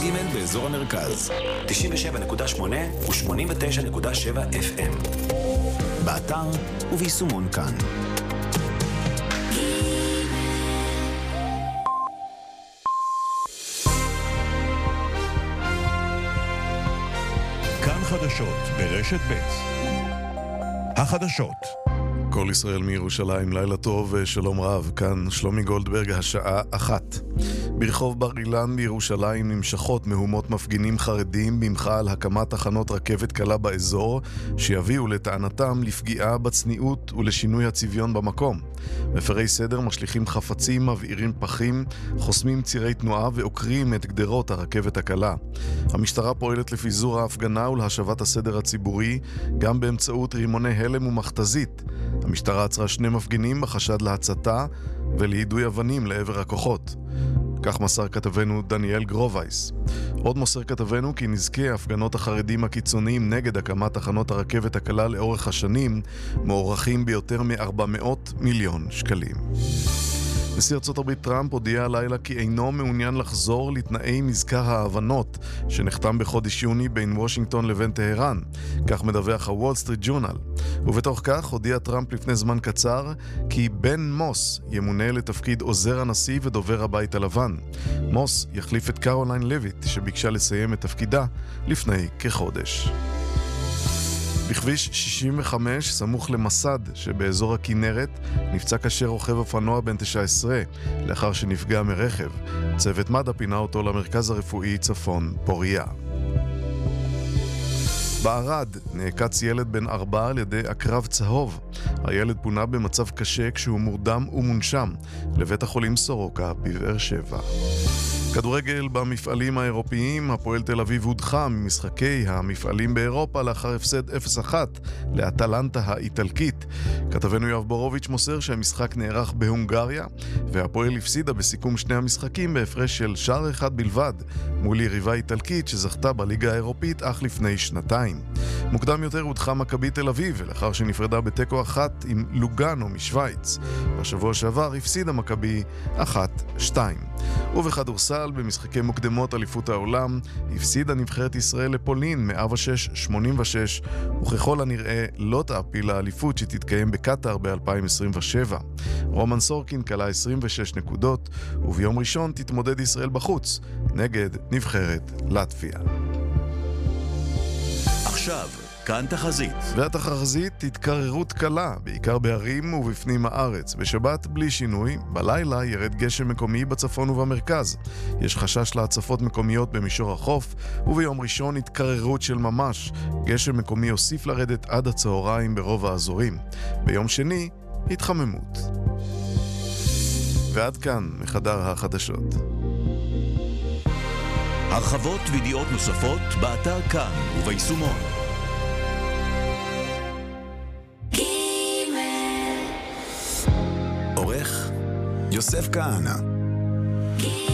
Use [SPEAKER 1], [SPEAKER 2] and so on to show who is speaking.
[SPEAKER 1] ג' באזור המרכז, 97.8 ו-89.7 FM. באתר וביישומון כאן.
[SPEAKER 2] כאן חדשות ברשת ב'. החדשות. כל ישראל מירושלים, לילה טוב ושלום רב. כאן שלומי גולדברג, השעה 1. ברחוב בר אילן בירושלים נמשכות מהומות מפגינים חרדים במחה על הקמת תחנות רכבת קלה באזור, שיביאו לטענתם לפגיעה בצניעות ולשינוי הצביון במקום. מפרי סדר משליכים חפצים, מבעירים פחים, חוסמים צירי תנועה ועוקרים את גדרות הרכבת הקלה. המשטרה פועלת לפיזור ההפגנה ולהשבת הסדר הציבורי, גם באמצעות רימוני הלם ומכתזית. המשטרה עצרה 2 מפגינים בחשד להצתה וליידוי אבנים לעבר הכוחות. כך מסר כתבנו דניאל גרובייס. עוד מוסר כתבנו כי נזקי ההפגנות החרדים הקיצוניים נגד הקמת תחנות הרכבת הקלה לאורך השנים מוערכים ביותר מ-400 מיליון שקלים. נשיא ארצות הברית טראמפ הודיע הלילה כי אינו מעוניין לחזור לתנאי מזכר ההבנות שנחתם בחודש יוני בין וושינגטון לבין טהרן. כך מדווח הוול סטריט ג'ורנל. ובתוך כך הודיע טראמפ לפני זמן קצר כי בן מוס ימונה לתפקיד עוזר הנשיא ודובר הבית הלבן. מוס יחליף את קרוליין לויט שביקשה לסיים את תפקידה לפני כחודש. בכביש 65 סמוך למסד שבאזור הכינרת נפצע קשה רוכב אופנוע בן 19 לאחר שנפגע מרכב. צוות מד"א פינה אותו למרכז הרפואי צפון פוריה. בערד נעקץ ילד בן 4 על ידי עקרב צהוב. הילד פונה במצב קשה כשהוא מורדם ומונשם לבית החולים סורוקה בבאר שבע. כדורגל במפעלים האירופיים, הפועל תל אביב הודחה ממשחקי המפעלים באירופה לאחר הפסד 0-1 לאטלנטה האיטלקית. כתבנו יואב בורוביץ' מוסר שהמשחק נערך בהונגריה, והפועל הפסידה בסיכום 2 המשחקים בהפרש של שער 1 בלבד, מול יריבה איטלקית שזכתה בליגה האירופית אך לפני 2 מוקדם יותר הודחה מכבי תל אביב, ולאחר שנפרדה בתיקו 1 עם לוגאנו משוויץ. בשבוע שעבר הפסידה מכבי 1-2. ובכדורסל, במשחקי מוקדמות אליפות העולם, הפסידה נבחרת ישראל לפולין 106-86, וככל הנראה לא תעפיל לאליפות שתתקיים בקטר ב-2027. רומן סורקין קלה 26 נקודות, וביום ראשון תתמודד ישראל בחוץ נגד נבחרת לטביה.
[SPEAKER 3] עכשיו, כאן תחזית.
[SPEAKER 2] והתחזית התקררות קלה, בעיקר בערים ובפנים הארץ. בשבת בלי שינוי, בלילה ירד גשם מקומי בצפון ובמרכז. יש חשש להצפות מקומיות במישור החוף, וביום ראשון התקררות של ממש. גשם מקומי הוסיף לרדת עד הצהריים ברוב האזורים. ביום שני, התחממות. ועד כאן מחדר החדשות.
[SPEAKER 3] הרחבות וידיעות נוספות באתר כאן וביישומון.
[SPEAKER 1] עורך יוסף כהנא.